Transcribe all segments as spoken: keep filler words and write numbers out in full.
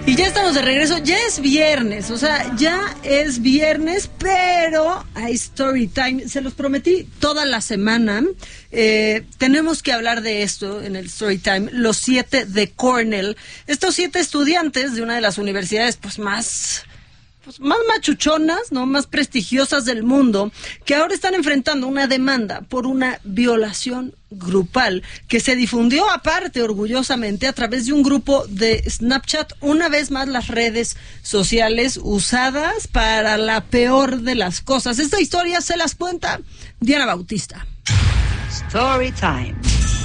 Y ya estamos de regreso, ya es viernes, o sea, ya es viernes, pero hay story time, se los prometí toda la semana, eh, tenemos que hablar de esto en el story time, los siete de Cornell, estos siete estudiantes de una de las universidades pues más... Pues más machuchonas, ¿no? Más prestigiosas del mundo, que ahora están enfrentando una demanda por una violación grupal que se difundió aparte orgullosamente a través de un grupo de Snapchat, una vez más las redes sociales usadas para la peor de las cosas. Esta historia se las cuenta Diana Bautista. Story time.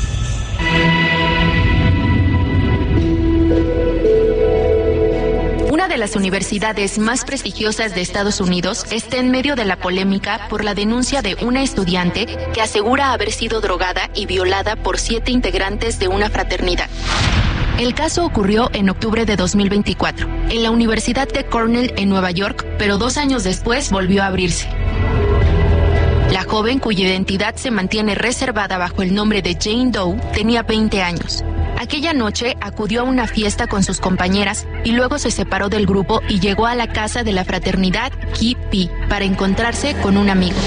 Una de las universidades más prestigiosas de Estados Unidos está en medio de la polémica por la denuncia de una estudiante que asegura haber sido drogada y violada por siete integrantes de una fraternidad. El caso ocurrió en octubre de dos mil veinticuatro, en la Universidad de Cornell en Nueva York, pero dos años después volvió a abrirse. La joven, cuya identidad se mantiene reservada bajo el nombre de Jane Doe, tenía veinte años. Aquella noche acudió a una fiesta con sus compañeras y luego se separó del grupo y llegó a la casa de la fraternidad Chi Pi para encontrarse con un amigo.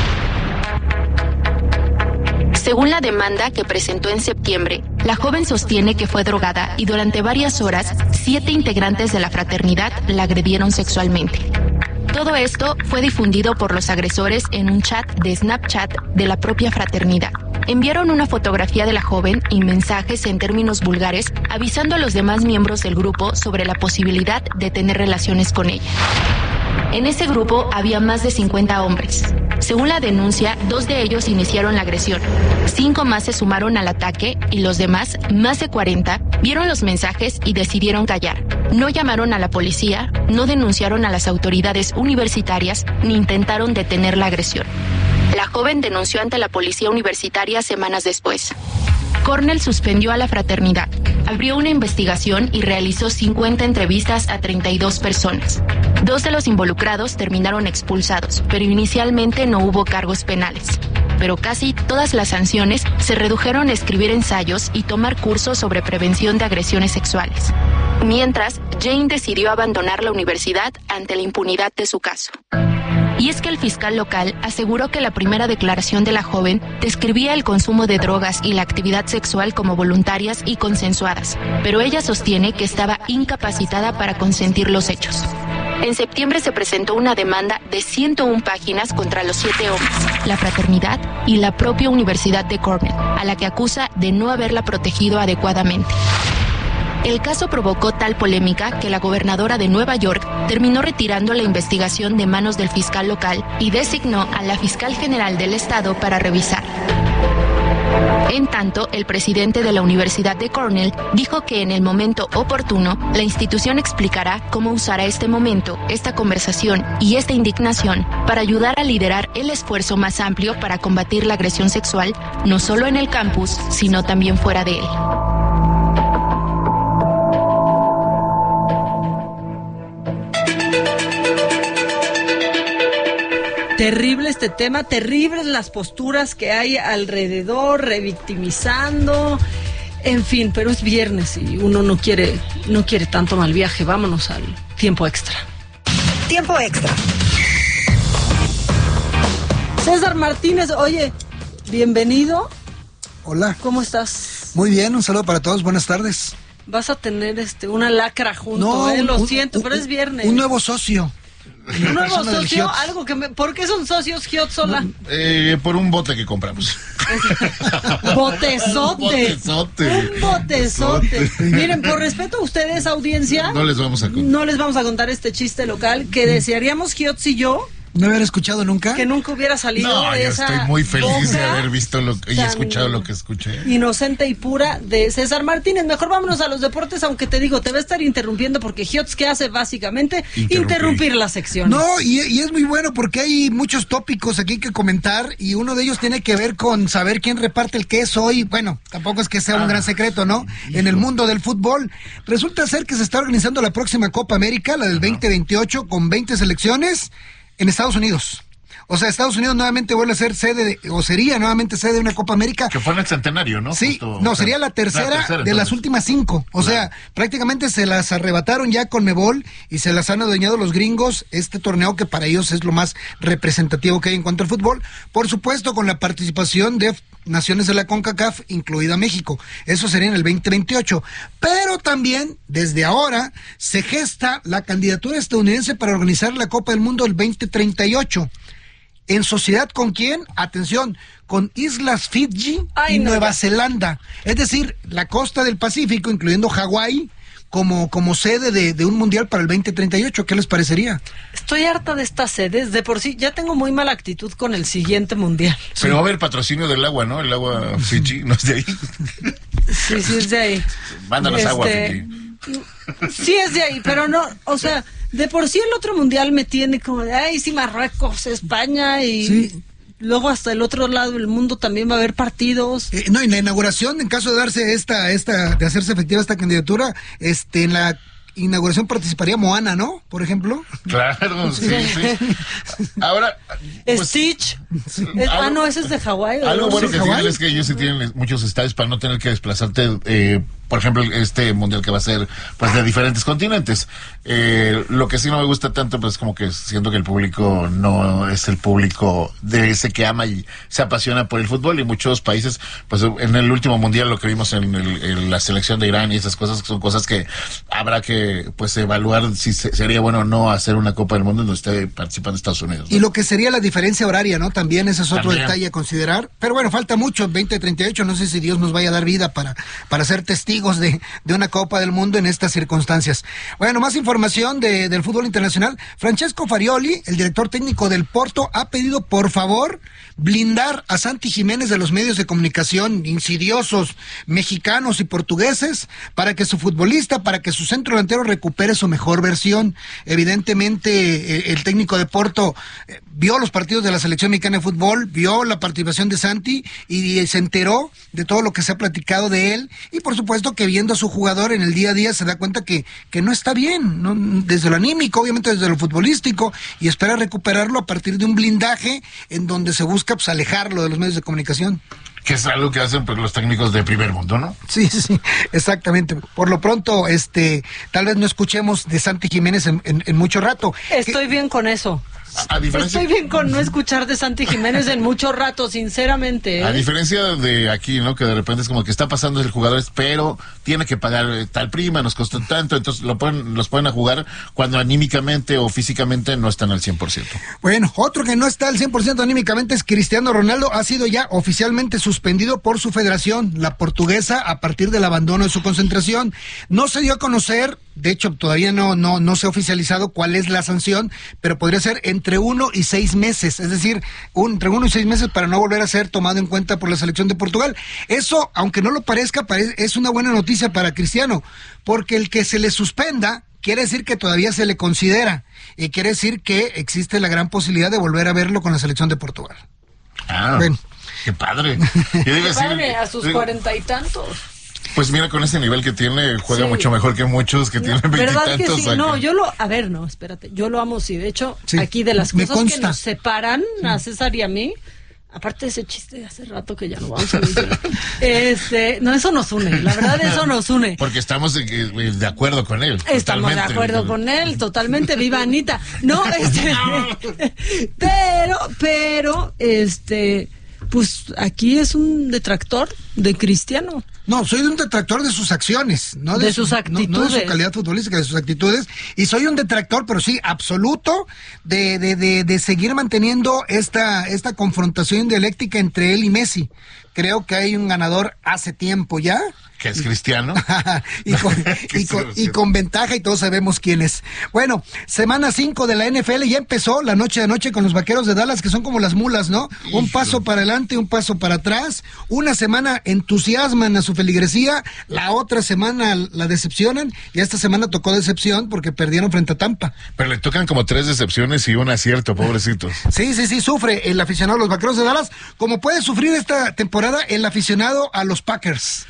Según la demanda que presentó en septiembre, la joven sostiene que fue drogada y durante varias horas, siete integrantes de la fraternidad la agredieron sexualmente. Todo esto fue difundido por los agresores en un chat de Snapchat de la propia fraternidad. Enviaron una fotografía de la joven y mensajes en términos vulgares avisando a los demás miembros del grupo sobre la posibilidad de tener relaciones con ella. En ese grupo había más de cincuenta hombres. Según la denuncia, dos de ellos iniciaron la agresión. Cinco más se sumaron al ataque y los demás, más de cuarenta, vieron los mensajes y decidieron callar. No llamaron a la policía, no denunciaron a las autoridades universitarias ni intentaron detener la agresión. La joven denunció ante la policía universitaria semanas después. Cornell suspendió a la fraternidad, abrió una investigación y realizó cincuenta entrevistas a treinta y dos personas. Dos de los involucrados terminaron expulsados, pero inicialmente no hubo cargos penales. Pero casi todas las sanciones se redujeron a escribir ensayos y tomar cursos sobre prevención de agresiones sexuales. Mientras, Jane decidió abandonar la universidad ante la impunidad de su caso. Y es que el fiscal local aseguró que la primera declaración de la joven describía el consumo de drogas y la actividad sexual como voluntarias y consensuadas, pero ella sostiene que estaba incapacitada para consentir los hechos. En septiembre se presentó una demanda de ciento una páginas contra los siete hombres, la fraternidad y la propia Universidad de Cornell, a la que acusa de no haberla protegido adecuadamente. El caso provocó tal polémica que la gobernadora de Nueva York terminó retirando la investigación de manos del fiscal local y designó a la fiscal general del estado para revisar. En tanto, el presidente de la Universidad de Cornell dijo que en el momento oportuno, la institución explicará cómo usará este momento, esta conversación y esta indignación para ayudar a liderar el esfuerzo más amplio para combatir la agresión sexual, no solo en el campus, sino también fuera de él. Terrible este tema, terribles las posturas que hay alrededor, revictimizando, en fin, pero es viernes y uno no quiere, no quiere tanto mal viaje. Vámonos al tiempo extra. Tiempo extra. César Martínez, oye, bienvenido. Hola. ¿Cómo estás? Muy bien, un saludo para todos, buenas tardes. Vas a tener este una lacra junto, no, eh, lo un, siento, un, pero es viernes. Un nuevo socio. Un nuevo socio, algo que me... ¿Por qué son socios Giotzola? No, eh, por un bote que compramos. Botezote. Un botezote. Un botezote. Miren, por respeto a ustedes, audiencia, no les vamos a contar. No les vamos a contar este chiste local que desearíamos Giotz y yo. ¿No haber escuchado nunca? Que nunca hubiera salido no, de yo esa estoy muy feliz de boca haber visto lo, y escuchado lo que escuché. Inocente y pura de César Martínez. Mejor vámonos a los deportes, aunque te digo, te va a estar interrumpiendo porque Giotz, ¿qué hace básicamente? Interrumpir, Interrumpir la sección. No, y, y es muy bueno porque hay muchos tópicos aquí que comentar y uno de ellos tiene que ver con saber quién reparte el queso y bueno, tampoco es que sea un ah, gran secreto, ¿no? Hijo. En el mundo del fútbol. Resulta ser que se está organizando la próxima Copa América, la del veinte veintiocho, con veinte selecciones en Estados Unidos. O sea, Estados Unidos nuevamente vuelve a ser sede, de, o sería nuevamente sede de una Copa América. Que fue en el centenario, ¿no? Sí, Justo, no, o sea, sería la tercera, la tercera de las entonces. últimas cinco. O Claro. sea, prácticamente se las arrebataron ya con Mebol y se las han adueñado los gringos, este torneo que para ellos es lo más representativo que hay en cuanto al fútbol. Por supuesto, con la participación de naciones de la CONCACAF, incluida México. Eso sería en el veinte veintiocho. Pero también, desde ahora, se gesta la candidatura estadounidense para organizar la Copa del Mundo el veinte treinta y ocho. ¿En sociedad con quién? Atención, con Islas Fiji Ay, y no, Nueva ya. Zelanda. Es decir, la costa del Pacífico, incluyendo Hawái, como, como sede de, de un mundial para el veinte treinta y ocho. ¿Qué les parecería? Estoy harta de estas sedes. De por sí, ya tengo muy mala actitud con el siguiente mundial. Pero va a haber patrocinio del agua, ¿no? El agua Fiji, ¿no es de ahí? Sí, sí, es de ahí. Mándanos agua, Este, Fiji. Sí, es de ahí, pero no, o sea, de por sí el otro mundial me tiene como de, ay, sí, Marruecos, España y... Sí. Luego hasta el otro lado del mundo también va a haber partidos. Eh, no, en la inauguración, en caso de darse esta, esta, de hacerse efectiva esta candidatura, este, en la inauguración participaría Moana, ¿no? Por ejemplo. Claro, sí, sí. Ahora, pues, Stitch. Es- ah, algo- no, ese es de Hawái. ¿o algo no? bueno ¿Sí, que Hawái? tienen es que ellos sí tienen muchos estadios para no tener que desplazarte, eh, por ejemplo, este mundial que va a ser pues de diferentes continentes. Eh, lo que sí no me gusta tanto, pues como que siento que el público no es el público de ese que ama y se apasiona por el fútbol, y muchos países, pues en el último mundial lo que vimos en, el- en la selección de Irán y esas cosas son cosas que habrá que pues evaluar si se- sería bueno o no hacer una Copa del Mundo en donde esté participando Estados Unidos, ¿no? Y lo que sería la diferencia horaria, ¿no? También ese es otro También. detalle a considerar. Pero bueno, falta mucho, veinte treinta y ocho, no sé si Dios nos vaya a dar vida para, para ser testigos de, de una Copa del Mundo en estas circunstancias. Bueno, más información de, del fútbol internacional. Francesco Farioli, el director técnico del Porto, ha pedido por favor blindar a Santi Jiménez de los medios de comunicación insidiosos mexicanos y portugueses para que su futbolista, para que su centro delantero recupere su mejor versión. Evidentemente, eh, el técnico de Porto eh, vio los partidos de la selección mexicana de fútbol, vio la participación de Santi y, y se enteró de todo lo que se ha platicado de él, y por supuesto que viendo a su jugador en el día a día se da cuenta que, que no está bien, ¿no? Desde lo anímico, obviamente desde lo futbolístico, y espera recuperarlo a partir de un blindaje en donde se busca pues, alejarlo de los medios de comunicación. Que es algo que hacen pues los técnicos de primer mundo, ¿no? Sí, sí, sí, exactamente. Por lo pronto, este, tal vez no escuchemos de Santi Jiménez en, en, en mucho rato. Estoy bien con eso. A, a diferencia, Estoy bien con no escuchar de Santi Jiménez en mucho rato, sinceramente. ¿eh? a diferencia de aquí, ¿no? Que de repente es como que está pasando el jugador, pero tiene que pagar eh, tal prima, nos costó tanto, entonces lo pueden, los pueden a jugar cuando anímicamente o físicamente no están al cien por ciento. Bueno, otro que no está al cien por ciento anímicamente es Cristiano Ronaldo. Ha sido ya oficialmente suspendido por su federación, la portuguesa, a partir del abandono de su concentración. No se dio a conocer, de hecho todavía no, no, no se ha oficializado cuál es la sanción, pero podría ser entre uno y seis meses, es decir, un, entre uno y seis meses para no volver a ser tomado en cuenta por la selección de Portugal. Eso, aunque no lo parezca, pare- es una buena noticia para Cristiano, porque el que se le suspenda quiere decir que todavía se le considera, y quiere decir que existe la gran posibilidad de volver a verlo con la selección de Portugal. Ah, Bueno. qué padre. Yo digo así, Padre, a sus digo, cuarenta y tantos. pues mira, con ese nivel que tiene, juega Sí. mucho mejor que muchos que tienen ¿Verdad que veintitantos. sí? No, yo lo, a ver, no, espérate, yo lo amo, sí, de hecho, Sí, aquí de las me cosas que consta. nos separan a César y a mí, aparte de ese chiste de hace rato que ya no vamos a decir, este, no, eso nos une, la verdad eso nos une. Porque estamos de, de acuerdo con él. Estamos de totalmente. acuerdo con él, totalmente, viva Anita. No, este, pero, pero, este, pues aquí es un detractor de Cristiano. No, soy un detractor de sus acciones, no de, De sus su- no- No, de actitudes. su calidad futbolística, de sus actitudes. Y soy un detractor, pero sí, absoluto, de, de, de, de seguir manteniendo esta, esta confrontación dialéctica entre él y Messi. Creo que hay un ganador hace tiempo ya. Que es cristiano. y, con, Que y, con, sí, y sí. con ventaja, y todos sabemos quién es. Bueno, semana cinco de la N F L ya empezó la noche de noche con los Vaqueros de Dallas, que son como las mulas, ¿no? Un Hijo. paso para adelante, un paso para atrás. Una semana entusiasman a su feligresía, la otra semana la decepcionan, y esta semana tocó decepción porque perdieron frente a Tampa. Pero le tocan como tres decepciones y un acierto, pobrecitos. Sí, sí, sí, sufre el aficionado a los Vaqueros de Dallas, como puede sufrir esta temporada el aficionado a los Packers.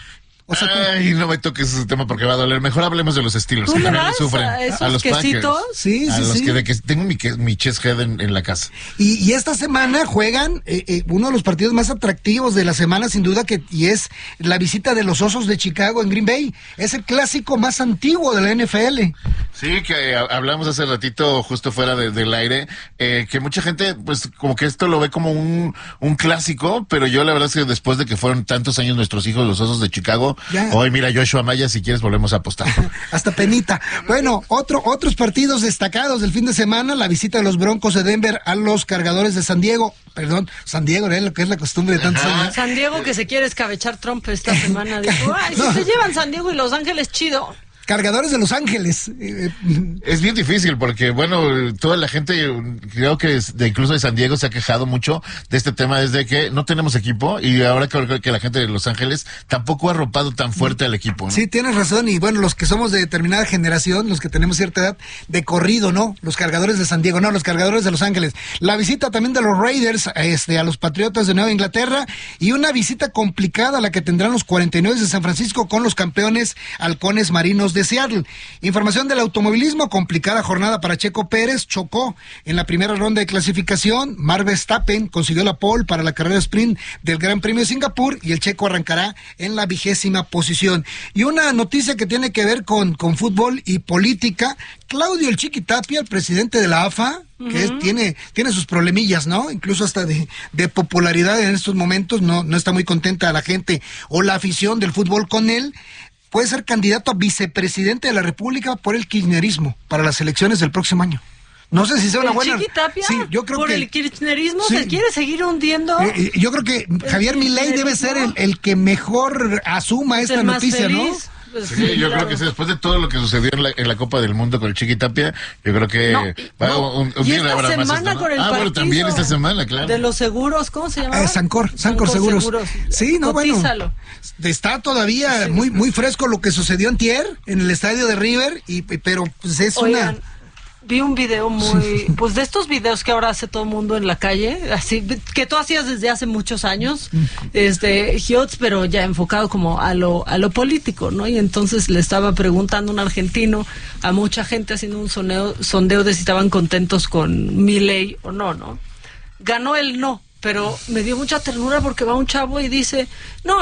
O sea, Ay, no me toques ese tema porque va a doler. Mejor hablemos de los Steelers, ¿Tú que le también le vas sufren. a esos A los quesitos? Packers. Sí, a sí, los sí. que de que tengo mi, que- mi chest head en, en la casa. Y, y esta semana juegan eh, eh, uno de los partidos más atractivos de la semana, sin duda, que y es la visita de los Osos de Chicago en Green Bay. Es el clásico más antiguo de la N F L. Sí, que eh, hablamos hace ratito, justo fuera de- del aire, eh, que mucha gente, pues, como que esto lo ve como un, un clásico, pero yo la verdad es que después de que fueron tantos años nuestros hijos los Osos de Chicago, Ya. hoy mira Joshua Maya, si quieres volvemos a apostar. Hasta penita. Bueno, otro, otros partidos destacados del fin de semana, la visita de los Broncos de Denver a los Cargadores de San Diego. Perdón, San Diego, ¿eh? Lo que es la costumbre de tantos años. San Diego que se quiere escabechar Trump esta semana. Dijo, ay, No. si te llevan San Diego y Los Ángeles, chido. Cargadores de Los Ángeles. Eh, Es bien difícil porque, bueno, toda la gente, creo que es de, incluso de San Diego se ha quejado mucho de este tema desde que no tenemos equipo y ahora creo que la gente de Los Ángeles tampoco ha arropado tan fuerte al equipo, ¿no? Sí, tienes razón. Y bueno, los que somos de determinada generación, los que tenemos cierta edad, de corrido, ¿no? Los Cargadores de San Diego, no, los Cargadores de Los Ángeles. La visita también de los Raiders este, a los Patriotas de Nueva Inglaterra y una visita complicada la que tendrán los cuarenta y nueve de San Francisco con los campeones Halcones Marinos de Seattle. Información del automovilismo, complicada jornada para Checo Pérez, chocó en la primera ronda de clasificación. Max Verstappen consiguió la pole para la carrera sprint del Gran Premio de Singapur y el checo arrancará en la vigésima posición. Y una noticia que tiene que ver con, con fútbol y política, Claudio El Chiqui Tapia, el presidente de la A F A, que es- tiene, tiene sus problemillas, ¿no? Incluso hasta de, de popularidad en estos momentos, no, no está muy contenta la gente o la afición del fútbol con él. Puede ser candidato a vicepresidente de la República por el kirchnerismo para las elecciones del próximo año. No sé si sea una ¿El buena. Chiqui Tapia? Sí, yo creo ¿Por que el kirchnerismo Sí. se quiere seguir hundiendo? eh, eh, yo creo que Javier Milei debe ser el, el que mejor asuma ¿Es esta el más noticia, ¿no? feliz? Pues Sí, sí, yo claro. creo que sí, después de todo lo que sucedió en la, en la Copa del Mundo con el Chiqui Tapia, yo creo que No, va no. un, un Y día esta habrá más semana esto, ¿no? con el Ah, bueno, partido también esta semana, claro. de los seguros, ¿cómo se llama? Eh, Sancor, Sancor Seguros. Sí, no, Cotízalo. bueno. Está todavía muy muy fresco lo que sucedió antier en el estadio de River, y pero pues es Oigan, una... vi un video muy, pues de estos videos que ahora hace todo el mundo en la calle, así que tú hacías desde hace muchos años, este, Hiots, pero ya enfocado como a lo, a lo político, ¿no? Y entonces le estaba preguntando un argentino a mucha gente haciendo un soneo, sondeo de si estaban contentos con Milei o no, ¿no? Ganó el no, pero me dio mucha ternura porque va un chavo y dice, no,